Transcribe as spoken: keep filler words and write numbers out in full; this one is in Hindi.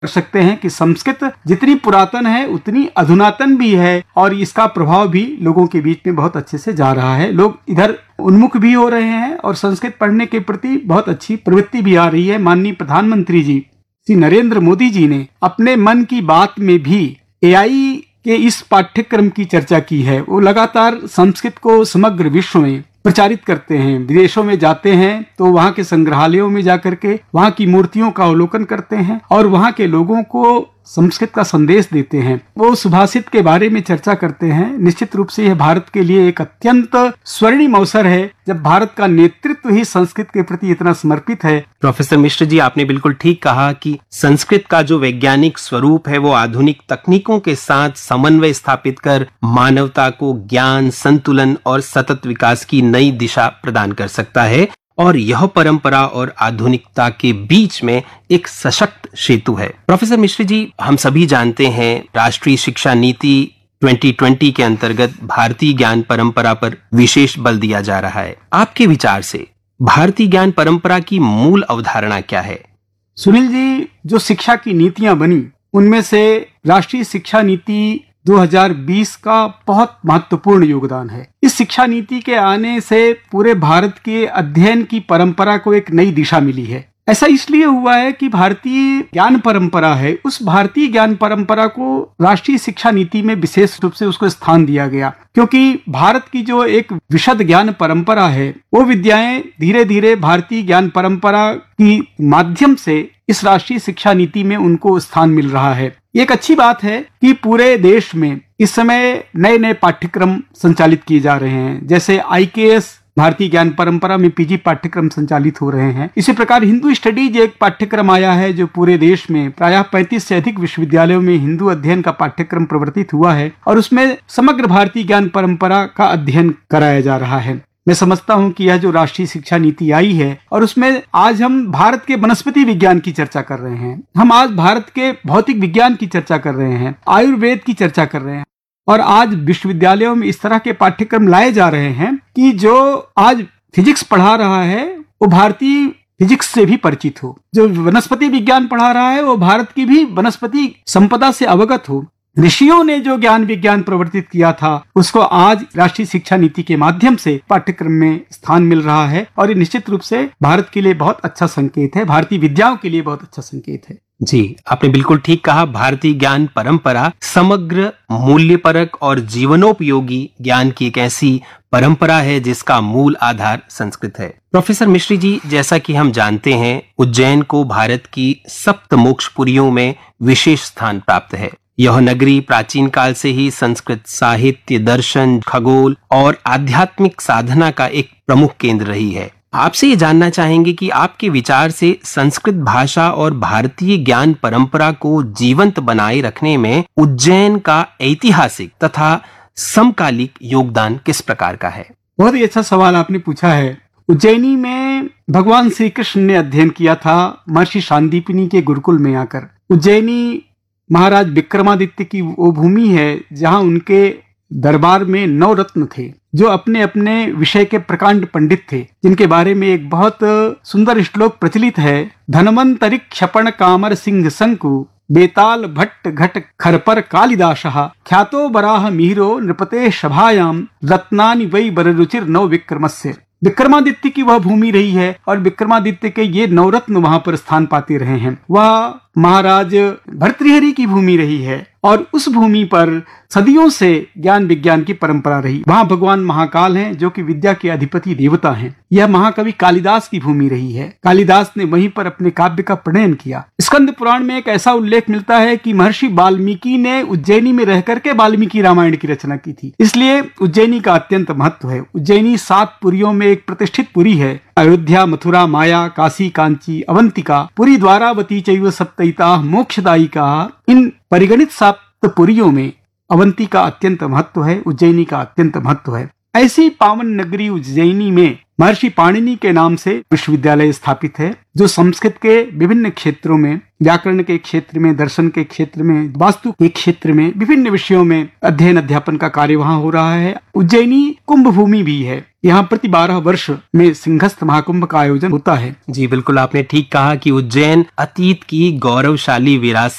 कर सकते हैं कि संस्कृत जितनी पुरातन है उतनी अधुनातन भी है और इसका प्रभाव भी लोगों के बीच में बहुत अच्छे से जा रहा है। लोग इधर उन्मुख भी हो रहे हैं और संस्कृत पढ़ने के प्रति बहुत अच्छी प्रवृत्ति भी आ रही है। माननीय प्रधानमंत्री जी श्री नरेंद्र मोदी जी ने अपने मन की बात में भी ए आई के इस पाठ्यक्रम की चर्चा की है। वो लगातार संस्कृत को समग्र विश्व में प्रचारित करते हैं। विदेशों में जाते हैं तो वहाँ के संग्रहालयों में जाकर के वहाँ की मूर्तियों का अवलोकन करते हैं और वहाँ के लोगों को संस्कृत का संदेश देते हैं। वो सुभाषित के बारे में चर्चा करते हैं। निश्चित रूप से यह भारत के लिए एक अत्यंत स्वर्णिम अवसर है जब भारत का नेतृत्व ही संस्कृत के प्रति इतना समर्पित है। प्रोफेसर मिश्र जी, आपने बिल्कुल ठीक कहा कि संस्कृत का जो वैज्ञानिक स्वरूप है वो आधुनिक तकनीकों के साथ समन्वय स्थापित कर मानवता को ज्ञान, संतुलन और सतत विकास की नई दिशा प्रदान कर सकता है और यह परंपरा और आधुनिकता के बीच में एक सशक्त सेतु है। प्रोफेसर मिश्र जी, हम सभी जानते हैं राष्ट्रीय शिक्षा नीति ट्वेंटी ट्वेंटी के अंतर्गत भारतीय ज्ञान परंपरा पर विशेष बल दिया जा रहा है। आपके विचार से भारतीय ज्ञान परंपरा की मूल अवधारणा क्या है? सुनील जी, जो शिक्षा की नीतियां बनी उनमें से राष्ट्रीय शिक्षा नीति दो हज़ार बीस का बहुत महत्वपूर्ण योगदान है। इस शिक्षा नीति के आने से पूरे भारत के अध्ययन की परंपरा को एक नई दिशा मिली है। ऐसा इसलिए हुआ है कि भारतीय ज्ञान परंपरा है, उस भारतीय ज्ञान परंपरा को राष्ट्रीय शिक्षा नीति में विशेष रूप से उसको स्थान दिया गया, क्योंकि भारत की जो एक विशद ज्ञान परंपरा है वो विद्याएं धीरे धीरे भारतीय ज्ञान परंपरा की माध्यम से इस राष्ट्रीय शिक्षा नीति में उनको स्थान मिल रहा है। एक अच्छी बात है कि पूरे देश में इस समय नए नए पाठ्यक्रम संचालित किए जा रहे हैं। जैसे आई के एस भारतीय ज्ञान परंपरा में पी जी पाठ्यक्रम संचालित हो रहे हैं। इसी प्रकार हिंदू स्टडीज एक पाठ्यक्रम आया है जो पूरे देश में प्रायः पैंतीस से अधिक विश्वविद्यालयों में हिंदू अध्ययन का पाठ्यक्रम प्रवर्तित हुआ है और उसमें समग्र भारतीय ज्ञान परंपरा का अध्ययन कराया जा रहा है। मैं समझता हूं कि यह जो राष्ट्रीय शिक्षा नीति आई है और उसमें आज हम भारत के वनस्पति विज्ञान की चर्चा कर रहे हैं, हम आज भारत के भौतिक विज्ञान की चर्चा कर रहे हैं, आयुर्वेद की चर्चा कर रहे हैं और आज विश्वविद्यालयों में इस तरह के पाठ्यक्रम लाए जा रहे हैं कि जो आज फिजिक्स पढ़ा रहा है वो भारतीय फिजिक्स से भी परिचित हो, जो वनस्पति विज्ञान पढ़ा रहा है वो भारत की भी वनस्पति संपदा से अवगत हो। ऋषियों ने जो ज्ञान विज्ञान प्रवर्तित किया था उसको आज राष्ट्रीय शिक्षा नीति के माध्यम से पाठ्यक्रम में स्थान मिल रहा है और ये निश्चित रूप से भारत के लिए बहुत अच्छा संकेत है, भारतीय विद्याओं के लिए बहुत अच्छा संकेत है। जी, आपने बिल्कुल ठीक कहा। भारतीय ज्ञान परंपरा समग्र, मूल्यपरक और जीवनोपयोगी ज्ञान की एक ऐसी परंपरा है जिसका मूल आधार संस्कृत है। प्रोफेसर मिश्री जी, जैसा कि हम जानते हैं उज्जैन को भारत की सप्त मोक्षपुरियों में विशेष स्थान प्राप्त है। यह नगरी प्राचीन काल से ही संस्कृत साहित्य, दर्शन, खगोल और आध्यात्मिक साधना का एक प्रमुख केंद्र रही है। आपसे ये जानना चाहेंगे कि आपके विचार से संस्कृत भाषा और भारतीय ज्ञान परंपरा को जीवंत बनाए रखने में उज्जैन का ऐतिहासिक तथा समकालिक योगदान किस प्रकार का है? बहुत ही अच्छा सवाल आपने पूछा है। उज्जैनी में भगवान श्री कृष्ण ने अध्ययन किया था महर्षि शांतिपनी के गुरुकुल में आकर। उज्जैनी महाराज विक्रमादित्य की वो भूमि है जहां उनके दरबार में नौ रत्न थे जो अपने अपने विषय के प्रकांड पंडित थे, जिनके बारे में एक बहुत सुंदर श्लोक प्रचलित है। धनवंतरि क्षपण कामर सिंह संकु बेताल भट्ट घट खरपर कालिदासः ख्यातो बराह मिहिरो नृपते सभायाम रत्नानि वै बररुचिर नव विक्रमस्य। विक्रमादित्य की वह भूमि रही है और विक्रमादित्य के ये नवरत्न वहां पर स्थान पाते रहे हैं। वह महाराज भर्तृहरि की भूमि रही है और उस भूमि पर सदियों से ज्ञान विज्ञान की परंपरा रही। वहां भगवान महाकाल हैं जो कि विद्या के अधिपति देवता हैं। यह महाकवि कालिदास की भूमि रही है। कालिदास ने वहीं पर अपने काव्य का प्रणयन किया। स्कंद पुराण में एक ऐसा उल्लेख मिलता है कि महर्षि वाल्मीकि ने उज्जैनी में रह करके वाल्मीकि रामायण की रचना की थी। इसलिए उज्जैनी का अत्यंत महत्व है। उज्जैनी सात पुरियों में एक प्रतिष्ठित पुरी है। अयोध्या, मथुरा, माया, काशी, कांची, अवंतिका, पुरी, द्वारावती चैव सप्तैता मोक्षदायिका, इन परिगणित सप्त पुरियों में अवंती का अत्यंत महत्व है, उज्जैनी का अत्यंत महत्व है। ऐसी पावन नगरी उज्जैनी में महर्षि पाणिनि के नाम से विश्वविद्यालय स्थापित है जो संस्कृत के विभिन्न क्षेत्रों में, व्याकरण के क्षेत्र में, दर्शन के क्षेत्र में, वास्तु के क्षेत्र में, विभिन्न विषयों में अध्ययन अध्यापन का कार्य वहां हो रहा है। उज्जैनी कुंभ भूमि भी है। यहाँ प्रति बारह वर्ष में सिंहस्थ महाकुंभ का आयोजन होता है। जी बिल्कुल, आपने ठीक कहा कि उज्जैन अतीत की गौरवशाली विरासत